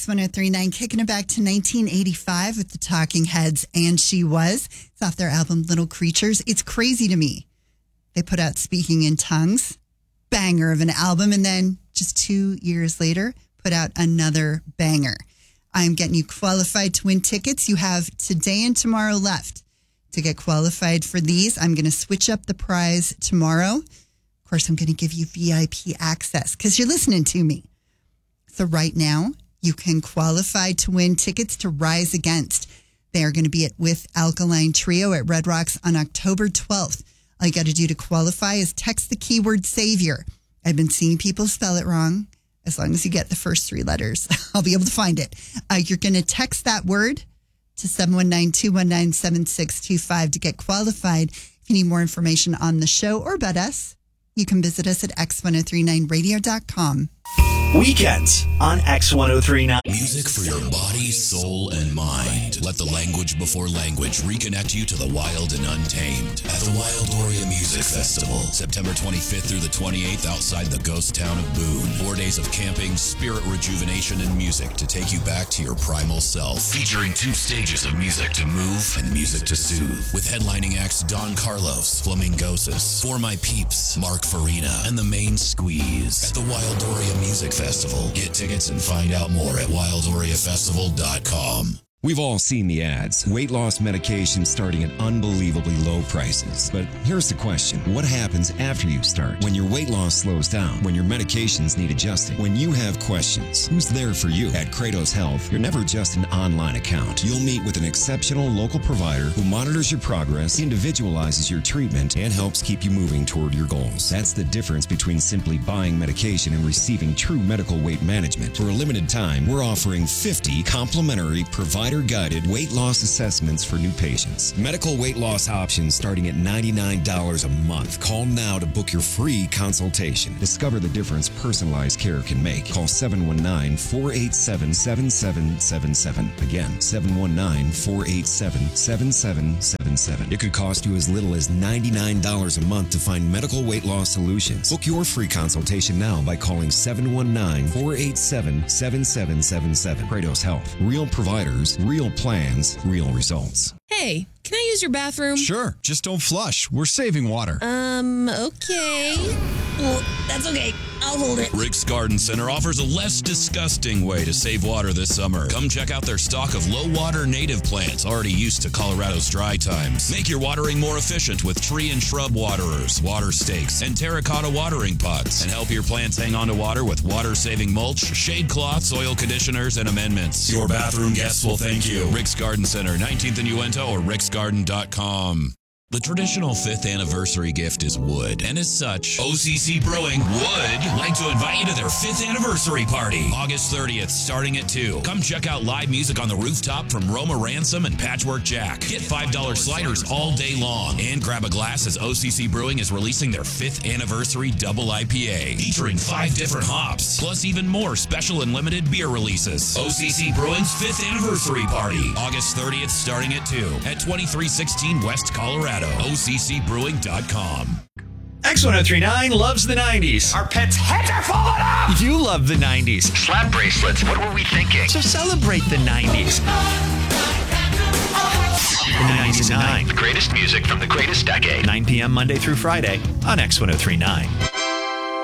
X1039, kicking it back to 1985 with the Talking Heads, and She Was. It's off their album Little Creatures. It's crazy to me. They put out Speaking in Tongues, banger of an album, and then just 2 years later, put out another banger. I'm getting you qualified to win tickets. You have today and tomorrow left to get qualified for these. I'm going to switch up the prize tomorrow. Of course, I'm going to give you VIP access because you're listening to me. So right now, you can qualify to win tickets to Rise Against. They are going to be at With Alkaline Trio at Red Rocks on October 12th. All you got to do to qualify is text the keyword Savior. I've been seeing people spell it wrong. As long as you get the first three letters, I'll be able to find it. You're going to text that word to 719-219-7625 to get qualified. If you need more information on the show or about us, you can visit us at x1039radio.com. Weekends on X1039. Music for your body, soul, and mind. Let the language before language reconnect you to the wild and untamed at the Wildoria Music Festival, September 25th through the 28th outside the ghost town of Boone. 4 days of camping, spirit rejuvenation, and music to take you back to your primal self. Featuring 2 stages of music to move and music to soothe. With headlining acts Don Carlos, Flamingosis, For My Peeps, Mark Farina, and The Main Squeeze. At the Wildoria Music Festival. Get tickets and find out more at wildoriafestival.com. We've all seen the ads. Weight loss medications starting at unbelievably low prices. But here's the question. What happens after you start? When your weight loss slows down? When your medications need adjusting? When you have questions? Who's there for you? At Kratos Health, you're never just an online account. You'll meet with an exceptional local provider who monitors your progress, individualizes your treatment, and helps keep you moving toward your goals. That's the difference between simply buying medication and receiving true medical weight management. For a limited time, we're offering 50 complimentary provider-guided weight loss assessments for new patients. Medical weight loss options starting at $99 a month. Call now to book your free consultation. Discover the difference personalized care can make. Call 719-487-7777. Again, 719-487-7777. It could cost you as little as $99 a month to find medical weight loss solutions. Book your free consultation now by calling 719-487-7777. Kratos Health. Real providers, real plans, real results. Hey, can I use your bathroom? Sure, just don't flush. We're saving water. Okay. Well, that's okay. I'll hold it. Rick's Garden Center offers a less disgusting way to save water this summer. Come check out their stock of low-water native plants already used to Colorado's dry times. Make your watering more efficient with tree and shrub waterers, water stakes, and terracotta watering pots. And help your plants hang on to water with water-saving mulch, shade cloths, soil conditioners, and amendments. Your bathroom guests will thank you. Rick's Garden Center, 19th and Uinta, or ricksgarden.com. The traditional 5th anniversary gift is wood, and as such, OCC Brewing would like to invite you to their 5th anniversary party, August 30th, starting at 2. Come check out live music on the rooftop from Roma Ransom and Patchwork Jack. Get $5 sliders all day long, and grab a glass as OCC Brewing is releasing their 5th anniversary double IPA, featuring 5 different hops, plus even more special and limited beer releases. OCC Brewing's 5th anniversary party, August 30th, starting at 2, at 2316 West Colorado. OCCbrewing.com. X1039 loves the 90s. Our pets' heads are falling off! You love the 90s. Slap bracelets, what were we thinking? So celebrate the 90s. The 99. The greatest music from the greatest decade. 9 p.m. Monday through Friday on X1039.